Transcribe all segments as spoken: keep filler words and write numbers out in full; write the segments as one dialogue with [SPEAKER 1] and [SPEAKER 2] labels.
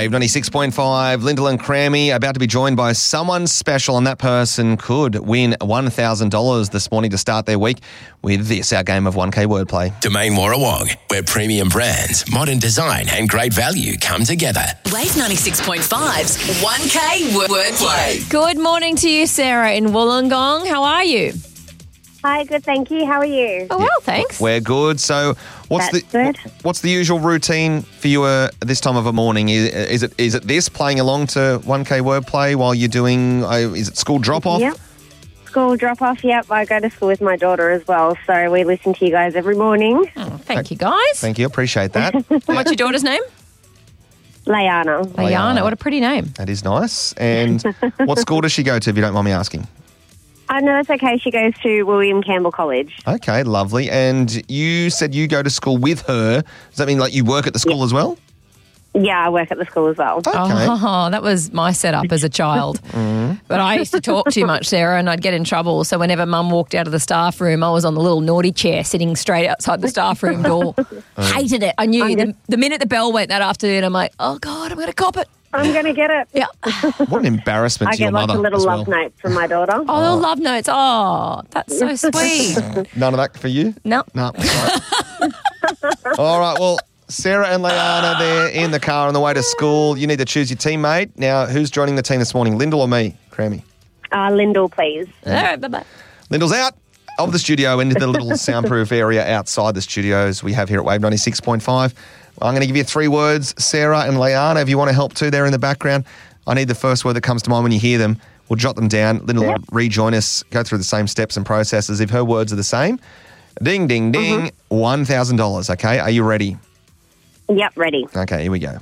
[SPEAKER 1] Wave ninety-six point five, Lyndall and Crammy about to be joined by someone special, and that person could win one thousand dollars this morning to start their week with this, our game of one K wordplay.
[SPEAKER 2] Domain Warrawong, where premium brands, modern design and great value come together.
[SPEAKER 3] Wave ninety-six point five's one K wordplay.
[SPEAKER 4] Good morning to you, Sarah in Wollongong. How are you?
[SPEAKER 5] Hi, good, thank you. How are you?
[SPEAKER 4] Oh, well, thanks.
[SPEAKER 1] We're good. So what's
[SPEAKER 5] That's
[SPEAKER 1] the
[SPEAKER 5] good.
[SPEAKER 1] what's the usual routine for you uh, this time of a morning? Is, is it is it this, playing along to one K wordplay while you're doing, uh, is it school drop-off?
[SPEAKER 5] Yep. School drop-off, yep. I go to school with my daughter as well, so we listen to you guys every morning.
[SPEAKER 4] Oh, thank you, guys.
[SPEAKER 1] Thank you. Appreciate that.
[SPEAKER 4] What's your daughter's name?
[SPEAKER 5] Layana.
[SPEAKER 4] Ayana. What a pretty name.
[SPEAKER 1] That is nice. And what school does she go to, if you don't mind me asking?
[SPEAKER 5] Oh, no, that's okay. She goes to William Campbell College.
[SPEAKER 1] Okay, lovely. And you said you go to school with her. Does that mean like you work at the school as well?
[SPEAKER 5] Yeah, I work at the school as well.
[SPEAKER 1] Okay.
[SPEAKER 4] Oh, that was my setup as a child. But I used to talk too much, Sarah, and I'd get in trouble. So whenever Mum walked out of the staff room, I was on the little naughty chair sitting straight outside the staff room door. Hated it. I knew the, the minute the bell went that afternoon, I'm like, oh, God, I'm going to cop it.
[SPEAKER 5] I'm going to get it.
[SPEAKER 4] Yeah.
[SPEAKER 1] What an embarrassment
[SPEAKER 5] I
[SPEAKER 1] to your
[SPEAKER 5] get lots
[SPEAKER 1] mother
[SPEAKER 5] of little
[SPEAKER 1] as
[SPEAKER 5] love
[SPEAKER 1] well.
[SPEAKER 5] notes from my daughter.
[SPEAKER 4] Oh, little love notes. Oh, that's so sweet.
[SPEAKER 1] None of that for you?
[SPEAKER 4] No.
[SPEAKER 1] No. All right. All right, well, Sarah and Leanna, they're in the car on the way to school. You need to choose your teammate. Now, who's joining the team this morning, Lyndall or me, Crammy?
[SPEAKER 5] Uh, Lyndall, please.
[SPEAKER 4] All right, bye-bye.
[SPEAKER 1] Lyndall's out of the studio into the little soundproof area outside the studios we have here at Wave ninety-six point five. I'm going to give you three words, Sarah and Leanna, if you want to help too there in the background. I need the first word that comes to mind when you hear them. We'll jot them down. Lyndall will rejoin us, go through the same steps and processes. If her words are the same, ding, ding, ding, one thousand dollars, okay? Are you ready?
[SPEAKER 5] Yep, ready.
[SPEAKER 1] Okay, here we go.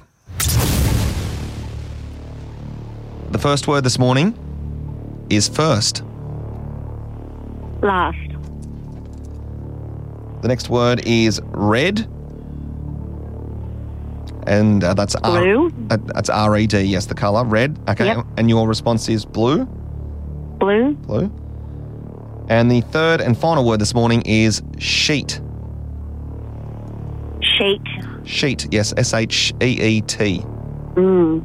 [SPEAKER 1] The first word this morning is first.
[SPEAKER 5] Last.
[SPEAKER 1] The next word is red. And uh, that's
[SPEAKER 5] Blue.
[SPEAKER 1] R, uh, that's R E D, yes, the colour, red. Okay,
[SPEAKER 5] Yep.
[SPEAKER 1] and your response is blue?
[SPEAKER 5] Blue.
[SPEAKER 1] Blue. And the third and final word this morning is sheet.
[SPEAKER 5] Sheet.
[SPEAKER 1] Sheet, yes, S H E E T.
[SPEAKER 5] Mm.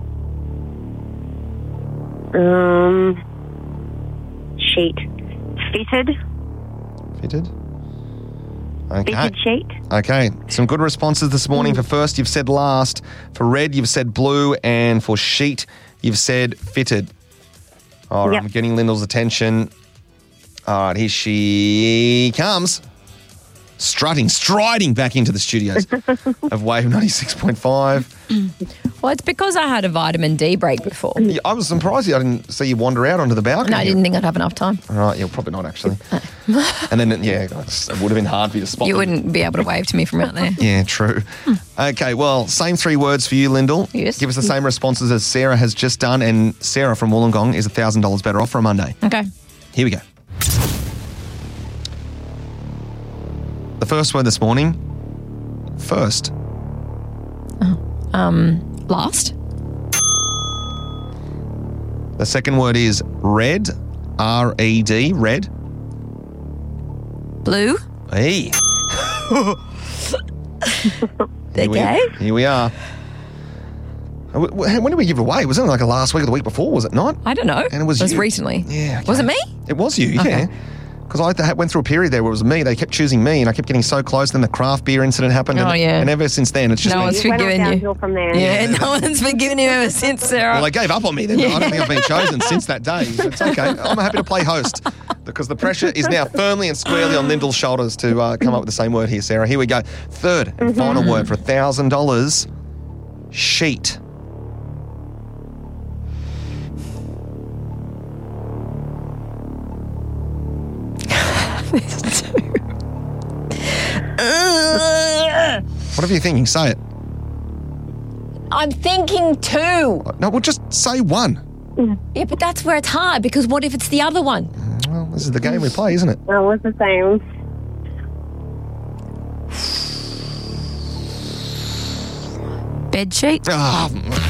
[SPEAKER 5] Um. Sheet. Fitted.
[SPEAKER 1] Fitted. Okay.
[SPEAKER 5] Fitted sheet.
[SPEAKER 1] Okay, some good responses this morning. For first, you've said last. For red, you've said blue. And for sheet, you've said fitted. All right,
[SPEAKER 5] Yep.
[SPEAKER 1] I'm getting Lyndall's attention. All right, here she comes. Strutting, striding back into the studios of Wave ninety-six point five.
[SPEAKER 4] Well, it's because I had a vitamin D break before.
[SPEAKER 1] Yeah, I was surprised I didn't see you wander out onto the balcony.
[SPEAKER 4] No, I didn't think I'd have enough time.
[SPEAKER 1] All right, yeah, probably not, actually. And then, yeah, it would have been hard for you to spot
[SPEAKER 4] You
[SPEAKER 1] me.
[SPEAKER 4] wouldn't be able to wave to me from out there.
[SPEAKER 1] Yeah, true. Okay, well, same three words for you, Lyndall.
[SPEAKER 4] Yes.
[SPEAKER 1] Give us the same responses as Sarah has just done, and Sarah from Wollongong is one thousand dollars better off for a Monday.
[SPEAKER 4] Okay.
[SPEAKER 1] Here we go. The first word this morning, first.
[SPEAKER 4] Last.
[SPEAKER 1] The second word is red, R E D, red.
[SPEAKER 4] Blue.
[SPEAKER 1] Hey. Here we-
[SPEAKER 4] Okay.
[SPEAKER 1] Here we are. Uh, w- w- When did we give it away? Was it like a last week or the week before, was it not?
[SPEAKER 4] I don't know.
[SPEAKER 1] And it was you.
[SPEAKER 4] recently.
[SPEAKER 1] Yeah. okay.
[SPEAKER 4] Was it me?
[SPEAKER 1] It was you,
[SPEAKER 4] Okay.
[SPEAKER 1] yeah. Because I had- went through a period there where it was me. They kept choosing me, and I kept getting so close. Then the craft beer incident happened.
[SPEAKER 4] Oh,
[SPEAKER 1] and,
[SPEAKER 4] yeah.
[SPEAKER 1] and ever since then, it's just
[SPEAKER 4] No
[SPEAKER 1] been...
[SPEAKER 4] one's
[SPEAKER 5] You went on
[SPEAKER 4] forgiven you.
[SPEAKER 5] downhill from there.
[SPEAKER 4] Yeah, no one's forgiven you ever since, Sarah.
[SPEAKER 1] Well, they gave up on me then. I don't think I've been chosen since that day. It's okay. I'm happy to play host because the pressure is now firmly and squarely on Lyndall's shoulders to uh, come up with the same word here, Sarah. Here we go. Third and final word for one thousand dollars, sheet. What are you thinking? Say it.
[SPEAKER 4] I'm thinking two.
[SPEAKER 1] No, well, just say one.
[SPEAKER 4] Yeah, but that's where it's hard because what if it's the other one?
[SPEAKER 1] Well, this is the game we play, isn't it?
[SPEAKER 5] Oh, what's the same?
[SPEAKER 4] Bed sheet.
[SPEAKER 1] Ah,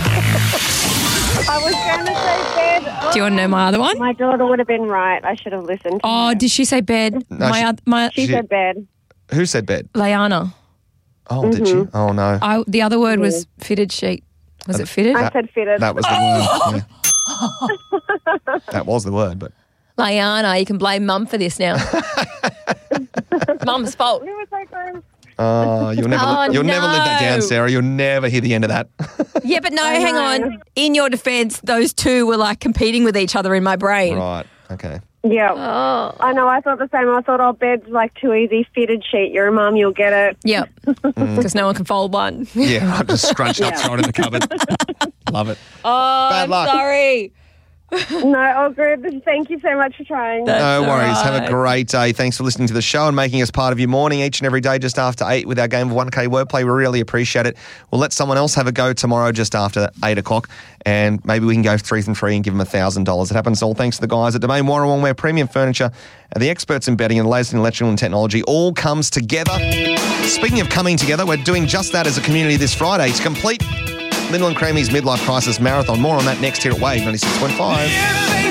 [SPEAKER 5] I was going to say bed. Oh,
[SPEAKER 4] Do you want to know my other one?
[SPEAKER 5] my daughter would have been right. I should have listened. to
[SPEAKER 4] Oh,
[SPEAKER 5] her.
[SPEAKER 4] did she say bed?
[SPEAKER 1] No,
[SPEAKER 4] my
[SPEAKER 1] she-
[SPEAKER 4] oth- my
[SPEAKER 5] She
[SPEAKER 1] She-
[SPEAKER 5] said bed.
[SPEAKER 1] who said bed?
[SPEAKER 4] Leanna.
[SPEAKER 1] Oh, did she? Oh, no.
[SPEAKER 4] I, the other word was fitted sheet. Was it fitted?
[SPEAKER 5] I said fitted.
[SPEAKER 1] That was the word. Yeah. That was the word, but
[SPEAKER 4] Liana, you can blame Mum for this now. Mum's fault.
[SPEAKER 5] It was like, um,
[SPEAKER 1] uh, you'll never
[SPEAKER 4] Oh,
[SPEAKER 1] you'll never live that down,
[SPEAKER 4] no.
[SPEAKER 1] Sarah. You'll never hear the end of that.
[SPEAKER 4] Yeah, but no,
[SPEAKER 5] I
[SPEAKER 4] hang
[SPEAKER 5] know.
[SPEAKER 4] on. In your defence, those two were like competing with each other in my brain.
[SPEAKER 1] Right. Okay.
[SPEAKER 5] yeah.
[SPEAKER 4] Oh.
[SPEAKER 5] I know, I thought the same. I thought, oh, bed's like too easy. Fitted sheet. You're a mum, you'll get it.
[SPEAKER 4] Yep. Because no one can fold one.
[SPEAKER 1] Yeah, I've just scrunched up,
[SPEAKER 5] Yeah.
[SPEAKER 1] thrown it in the cupboard. Love it.
[SPEAKER 4] Oh,
[SPEAKER 1] Bad
[SPEAKER 4] I'm
[SPEAKER 1] luck.
[SPEAKER 4] sorry.
[SPEAKER 5] No, all good. Thank you so much for trying.
[SPEAKER 4] That's
[SPEAKER 1] No
[SPEAKER 4] all
[SPEAKER 1] worries. Have a
[SPEAKER 4] right.
[SPEAKER 1] great day. Thanks for listening to the show and making us part of your morning each and every day just after eight with our game of one K wordplay. We really appreciate it. We'll let someone else have a go tomorrow just after eight o'clock and maybe we can go three from three and give them one thousand dollars. It happens all thanks to the guys at Domain Warrawong, where premium furniture and the experts in bedding and the latest in electrical and technology all comes together. Speaking of coming together, we're doing just that as a community this Friday to complete Lyndall and Creamy's Midlife Crisis Marathon. More on that next here at Wave ninety-six point five.